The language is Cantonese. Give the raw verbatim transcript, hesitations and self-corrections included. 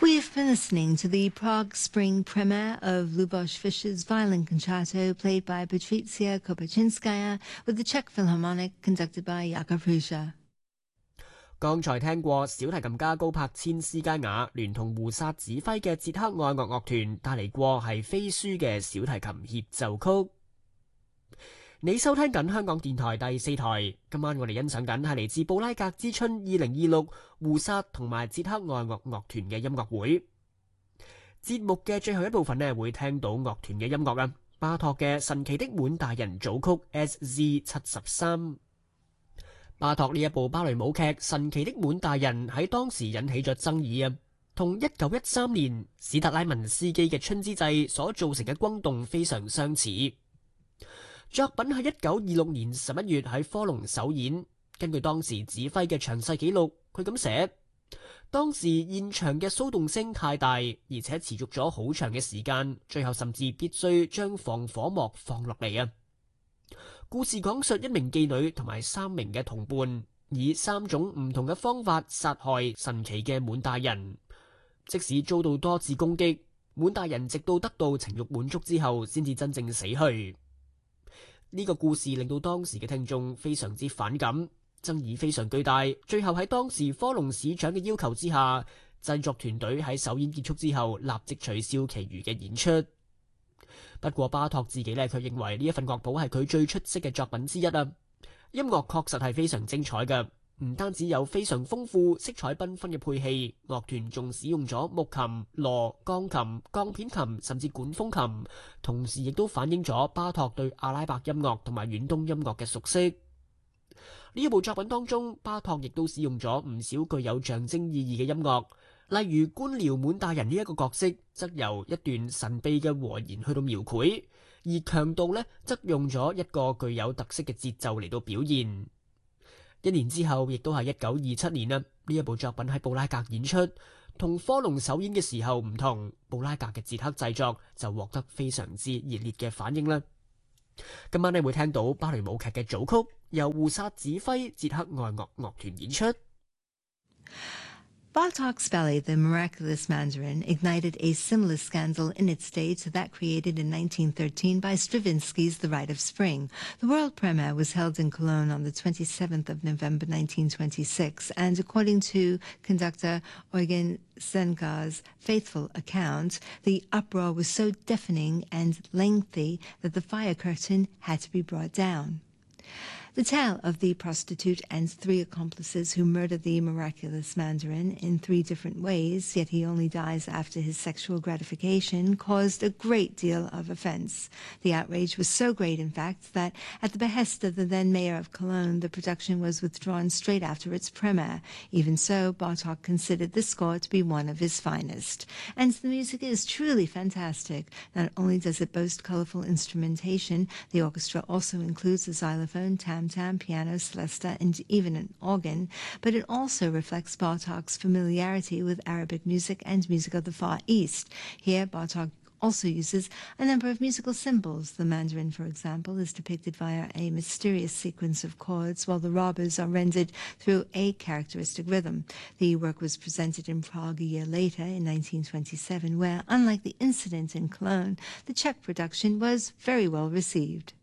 We've been listening to the Prague Spring premiere of Lubos Fischer's violin concerto played by Patrycja Kopachinskaya with the Czech Philharmonic conducted by Jakub Hrusa。 剛才聽過小提琴家高柏千斯佳雅聯同胡薩指揮嘅捷克愛樂樂團帶嚟過係飛書嘅小提琴協奏曲。你收聽緊香港電台第四台，今晚我哋欣賞緊係嚟自布拉格之春二零二六胡薩同埋捷克愛樂樂團嘅音樂會。節目嘅最後一部分呢，會聽到樂團嘅音樂啊，巴托嘅神奇的滿大人組曲 S Z 七十三。巴托呢一部芭蕾舞劇《神奇的滿大人》喺當時引起咗爭議啊，同一九一三年史特拉文斯基嘅《春之祭》所造成嘅轟動非常相似。作品喺一九二六年十一月喺科隆首演。根據當時指揮嘅詳細記錄，佢咁寫：當時現場嘅騷動聲太大，而且持續咗好長嘅時間，最後甚至必須將防火幕放落嚟啊！故事講述一名妓女同埋三名嘅同伴，以三種唔同嘅方法殺害神奇嘅滿大人。即使遭到多次攻擊，滿大人直到得到情慾滿足之後，先至真正死去。呢個故事令到當時嘅聽眾非常之反感，爭議非常巨大。最後喺當時科隆市長嘅要求之下，製作團隊喺首演結束之後立即取消其餘嘅演出。不過巴托自己呢，卻認為呢一份樂譜係佢最出色嘅作品之一啊！音樂確實係非常精彩嘅，唔單止有非常豐富、色彩繽紛嘅配器，樂團仲使用咗木琴、鑼、鋼琴、鋼片琴甚至管風琴，同時亦都反映咗巴托對阿拉伯音樂同埋遠東音樂嘅熟悉。呢一部作品當中，巴托亦都使用咗唔少具有象徵意義嘅音樂，例如官僚滿大人呢一個角色，則由一段神秘嘅和言去到描繪，而強盜呢，則用咗一個具有特色嘅節奏嚟到表現。一年之後，亦都係一九二七年啦。呢一部作品喺布拉格演出，同科隆首演嘅時候唔同。布拉格嘅捷克製作就獲得非常之熱烈嘅反應啦。今晚你會聽到芭蕾舞劇嘅組曲，由胡薩指揮捷克愛樂樂團演出。 Bartok's ballet, The Miraculous Mandarin, ignited a similar scandal in its day to that created in nineteen thirteen by Stravinsky's The Rite of Spring. The world premiere was held in Cologne on the twenty-seventh of November nineteen twenty-six, and according to conductor Eugen Senkar's faithful account, the uproar was so deafening and lengthy that the fire curtain had to be brought down. The tale of the prostitute and three accomplices who murdered the miraculous Mandarin in three different ways, yet he only dies after his sexual gratification, caused a great deal of offense. The outrage was so great, in fact, that at the behest of the then mayor of Cologne, the production was withdrawn straight after its premiere. Even so, Bartok considered this score to be one of his finest. And the music is truly fantastic. Not only does it boast colorful instrumentation, the orchestra also includes a xylophone, tam tam, piano, celesta, and even an organ, but it also reflects Bartok's familiarity with Arabic music and music of the Far East. Here, Bartok also uses a number of musical symbols. The Mandarin, for example, is depicted via a mysterious sequence of chords, while the robbers are rendered through a characteristic rhythm. The work was presented in Prague a year later, in nineteen twenty-seven, where, unlike the incident in Cologne, the Czech production was very well received.